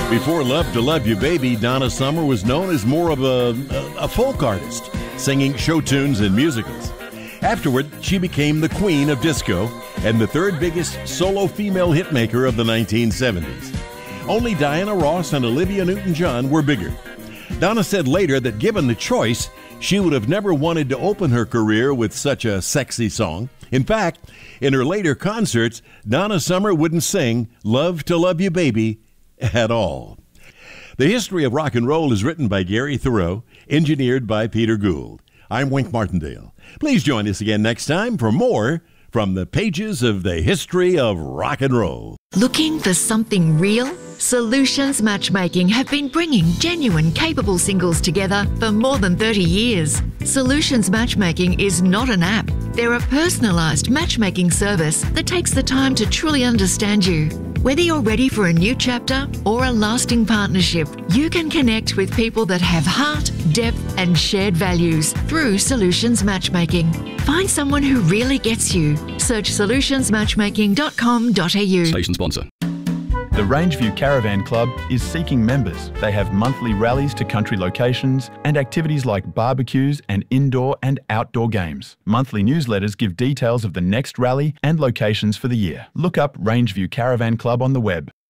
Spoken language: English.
Before Love to Love You Baby, Donna Summer was known as more of a folk artist, singing show tunes and musicals. Afterward, she became the queen of disco and the third biggest solo female hitmaker of the 1970s. Only Diana Ross and Olivia Newton-John were bigger. Donna said later that given the choice, she would have never wanted to open her career with such a sexy song. In fact, in her later concerts, Donna Summer wouldn't sing Love to Love You Baby at all. The history of rock and roll is written by Gary Thoreau, engineered by Peter Gould. I'm Wink Martindale. Please join us again next time for more from the pages of the history of rock and roll. Looking for something real? Solutions Matchmaking have been bringing genuine, capable singles together for more than 30 years. Solutions Matchmaking is not an app. They're a personalised matchmaking service that takes the time to truly understand you. Whether you're ready for a new chapter or a lasting partnership, you can connect with people that have heart, depth and shared values through Solutions Matchmaking. Find someone who really gets you. Search solutionsmatchmaking.com.au. Station sponsor. The Rangeview Caravan Club is seeking members. They have monthly rallies to country locations and activities like barbecues and indoor and outdoor games. Monthly newsletters give details of the next rally and locations for the year. Look up Rangeview Caravan Club on the web.